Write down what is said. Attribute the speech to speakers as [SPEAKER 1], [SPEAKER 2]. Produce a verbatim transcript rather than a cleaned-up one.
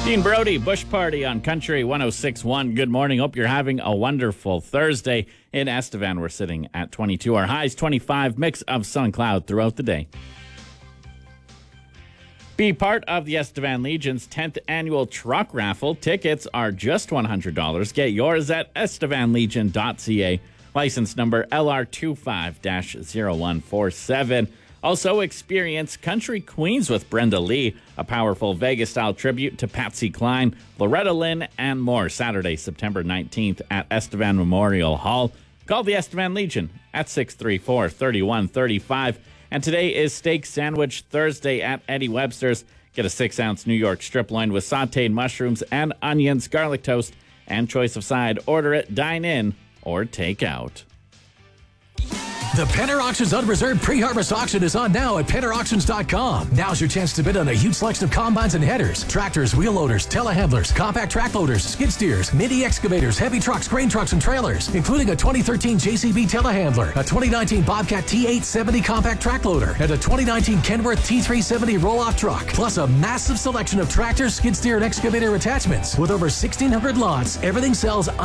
[SPEAKER 1] Dean Brody, Bush Party on Country one oh six point one. Good morning. Hope you're having a wonderful Thursday. In Estevan, we're sitting at twenty-two. Our highs twenty-five, mix of sun and cloud throughout the day. Be part of the Estevan Legion's tenth annual truck raffle. Tickets are just one hundred dollars. Get yours at estevan legion dot c a. License number L R two five zero one four seven. Also experience Country Queens with Brenda Lee, a powerful Vegas-style tribute to Patsy Cline, Loretta Lynn, and more. Saturday, September nineteenth at Estevan Memorial Hall. Call the Estevan Legion at six three four, three one three five. And today is Steak Sandwich Thursday at Eddie Webster's. Get a six-ounce New York strip loin with sautéed mushrooms and onions, garlic toast, and choice of side. Order it, dine in, or take out.
[SPEAKER 2] The Penner Auctions Unreserved Pre-Harvest Auction is on now at penner auctions dot com. Now's your chance to bid on a huge selection of combines and headers, tractors, wheel loaders, telehandlers, compact track loaders, skid steers, mini excavators, heavy trucks, grain trucks, and trailers, including a twenty thirteen J C B telehandler, a twenty nineteen Bobcat T eight seventy compact track loader, and a twenty nineteen Kenworth T three seventy roll-off truck, plus a massive selection of tractors, skid steer, and excavator attachments. With over sixteen hundred lots, everything sells